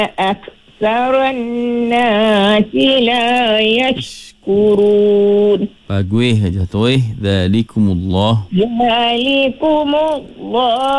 أكثر الناس لا يشكرون. Bagus jatuh. Dzalikumullah. ذلكم الله